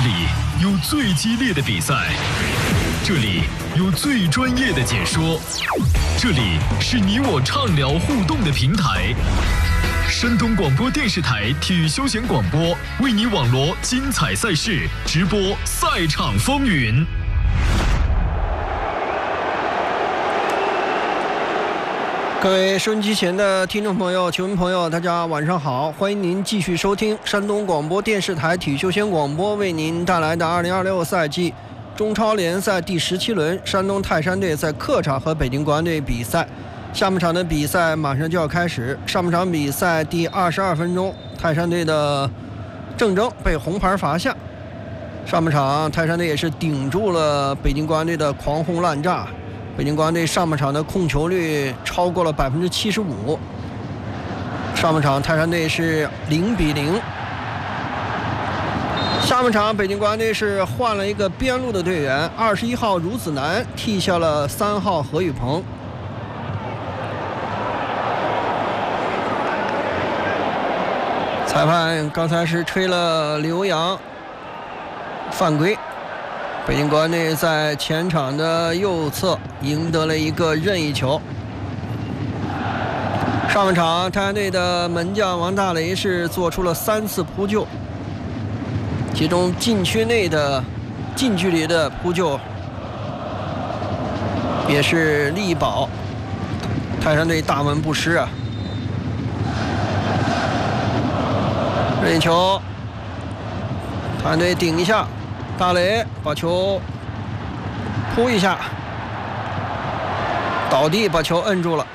里有最激烈的比赛，这里有最专业的解说，这里是你我畅聊互动的平台。山东广播电视台体育休闲广播为你网罗精彩赛事，直播赛场风云。 各位收音机前的听众朋友、球迷朋友，大家晚上好！欢迎您继续收听山东广播电视台体育休闲广播为您带来的2026赛季中超联赛第17轮，山东泰山队在客场和北京国安队比赛。下半场的比赛马上就要开始，上半场比赛第22分钟，泰山队的郑铮被红牌罚下。上半场泰山队也是顶住了北京国安队的狂轰滥炸。北京国安队上半场的控球率超过了75%，上半场泰山队是0-0。下半场北京国安队是换了一个边路的队员，21号孺子男替下了3号何宇鹏。裁判刚才是吹了刘洋犯规。北京国安队在前场的右侧赢得了一个任意球。上半场泰山队的门将王大雷是做出了3次扑救，其中禁区内的近距离的扑救也是力保泰山队大门不失啊。任意球，泰山队顶一下，大雷把球扑一下，倒地把球摁住了。